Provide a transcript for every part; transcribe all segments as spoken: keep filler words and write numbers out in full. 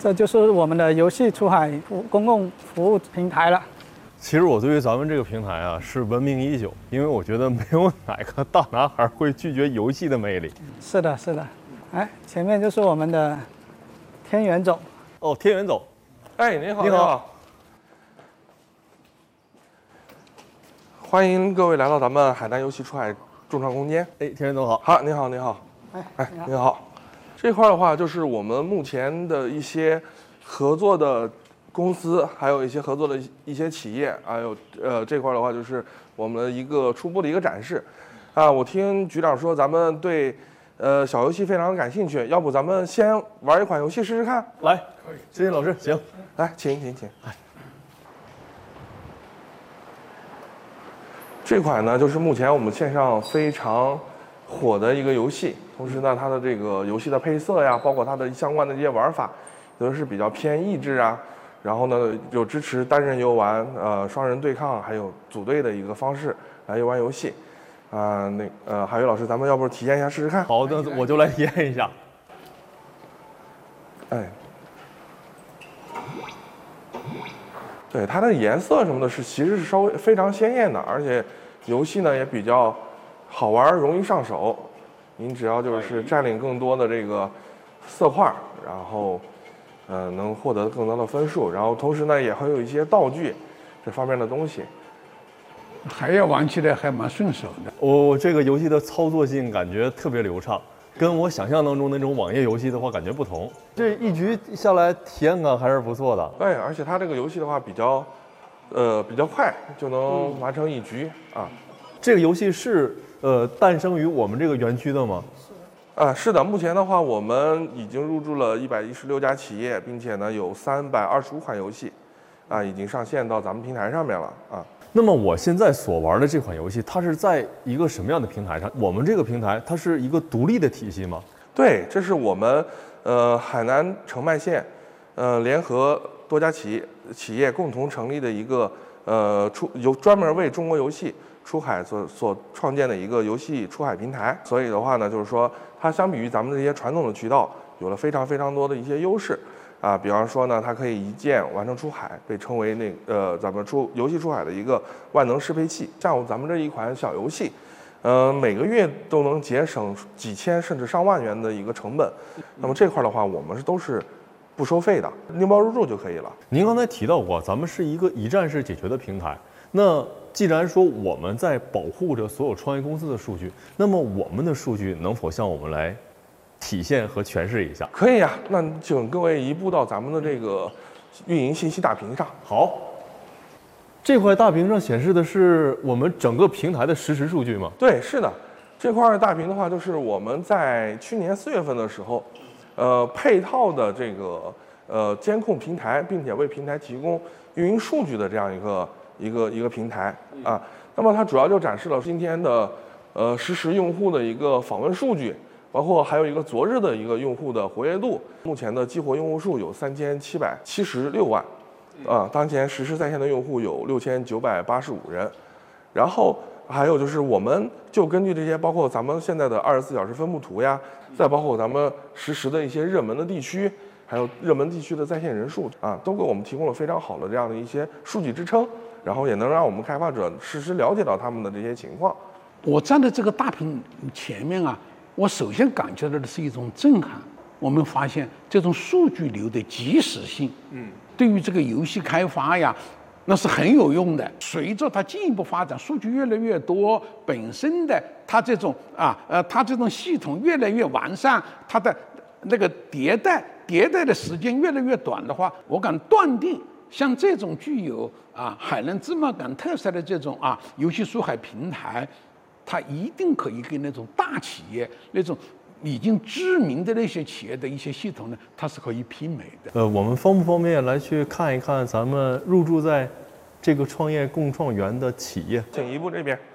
这就是我们的游戏出海公共服务平台了。 其实我对于咱们这个平台啊是闻名已久，因为我觉得没有哪个大男孩会拒绝游戏的魅力。 是的，是的。哎，前面就是我们的天元总。 哦，天元总。 哎，您好， 你好。 欢迎各位来到咱们海南游戏出海众创空间。 哎，天元总好。 好，您好，您好。 哎， 哎，您好。这块的话，就是我们目前的一些合作的公司，还有一些合作的一些企业，还有呃这块的话，就是我们的一个初步的一个展示。啊，我听局长说咱们对呃小游戏非常感兴趣，要不咱们先玩一款游戏试试看？ 来，可以。谢谢老师，行。 来，请请请。哎。这款呢，就是目前我们线上非常火的一个游戏，同时呢，它的这个游戏的配色呀，包括它的相关的一些玩法，都是比较偏益智啊。然后呢，有支持单人游玩、呃双人对抗，还有组队的一个方式来游玩游戏。啊、呃，那呃，海宇老师，咱们要不体验一下试试看？ 好的，我就来体验一下。 哎，对，它的颜色什么的是其实是稍微非常鲜艳的，而且游戏呢也比较好玩，容易上手。您只要就是占领更多的这个色块，然后呃能获得更多的分数，然后同时呢也会有一些道具这方面的东西。 还要玩起来还蛮顺手的。 我、哦、这个游戏的操作性感觉特别流畅，跟我想象当中那种网页游戏的话感觉不同。这一局下来体验感还是不错的。 对，而且它这个游戏的话比较，呃比较快，就能完成一局、嗯、啊。 这个游戏是呃诞生于我们这个园区的吗？ 啊，是的，目前的话我们已经入驻了一百一十六家企业，并且呢有三百二十五款游戏，啊已经上线到咱们平台上面了啊。 那么我现在所玩的这款游戏，它是在一个什么样的平台上？我们这个平台它是一个独立的体系吗？ 对，这是我们呃海南澄迈县呃联合多家企业企业共同成立的一个呃出由专门为中国游戏出海所所创建的一个游戏出海平台。所以的话呢，就是说它相比于咱们这些传统的渠道，有了非常非常多的一些优势。啊，比方说呢，它可以一键完成出海，被称为那呃咱们出游戏出海的一个万能适配器。像咱们这一款小游戏，呃每个月都能节省几千甚至上万元的一个成本。那么这块的话，我们是都是不收费的，拎包入住就可以了。 您刚才提到过，咱们是一个一站式解决的平台。那既然说我们在保护着所有创业公司的数据，那么我们的数据能否向我们来体现和诠释一下？ 可以呀、啊，那请各位移步到咱们的这个运营信息大屏上。 好，这块大屏上显示的是我们整个平台的实时数据吗？ 对，是的，这块大屏的话，就是我们在去年四月份的时候，呃，配套的这个呃监控平台，并且为平台提供运营数据的这样一个一个一个平台啊。那么它主要就展示了今天的呃实时用户的一个访问数据。包括还有一个昨日的一个用户的活跃度，目前的激活用户数有三千七百七十六万，啊，当前实时在线的用户有六千九百八十五人，然后还有就是我们就根据这些，包括咱们现在的二十四小时分布图呀，再包括咱们实时的一些热门的地区，还有热门地区的在线人数啊，都给我们提供了非常好的这样的一些数据支撑，然后也能让我们开发者实时了解到他们的这些情况。 我站在这个大屏前面啊。我首先感觉到的是一种震撼。我们发现这种数据流的及时性，嗯，对于这个游戏开发呀，那是很有用的。随着它进一步发展，数据越来越多，本身的它这种啊呃，它这种系统越来越完善，它的那个迭代迭代的时间越来越短的话，我敢断定，像这种具有啊海南芝麻港特色的这种啊游戏出海平台。它一定可以跟那种大企业、那种已经知名的那些企业的一些系统呢，它是可以媲美的。 呃，我们方不方便来去看一看咱们入驻在这个创业共创园的企业？ 请移步这边。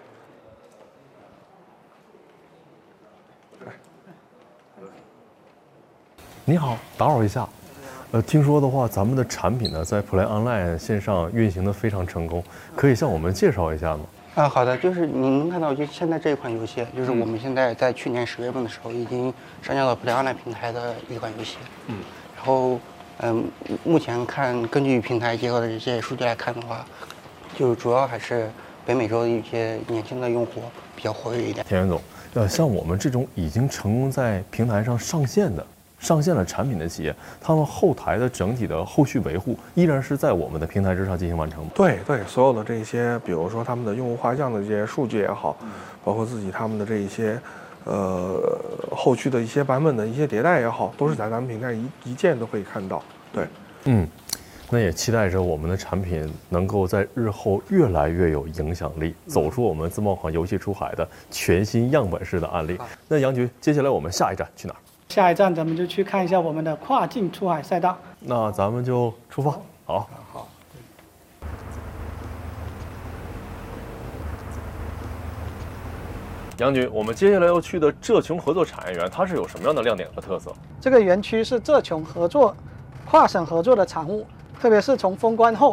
你好，打扰一下。呃，听说的话，咱们的产品呢在 Play Online 线上运行的非常成功，可以向我们介绍一下吗？ 啊，好的，就是您能看到，就现在这一款游戏，就是我们现在在去年十月份的时候已经上架到 Play Online 平台的一款游戏。嗯。然后嗯，目前看根据平台结合的这些数据来看的话，就主要还是北美洲的一些年轻的用户比较活跃一点。 田源总，呃，像我们这种已经成功在平台上上线的。上线了产品的企业，他们后台的整体的后续维护依然是在我们的平台之上进行完成吗？ 对对，所有的这些，比如说他们的用户画像的这些数据也好，包括自己他们的这一些，呃，后续的一些版本的一些迭代也好，都是在咱们平台一一键都可以看到。对， 嗯，那也期待着我们的产品能够在日后越来越有影响力，走出我们自贸款游戏出海的全新样本式的案例。那杨局，接下来我们下一站去哪儿？ 下一站咱们就去看一下我们的跨境出海赛道。 那咱们就出发。好。 好。 杨局，我们接下来要去的浙琼合作产业园，它是有什么样的亮点和特色？ 这个园区是浙琼合作跨省合作的产物，特别是从封关后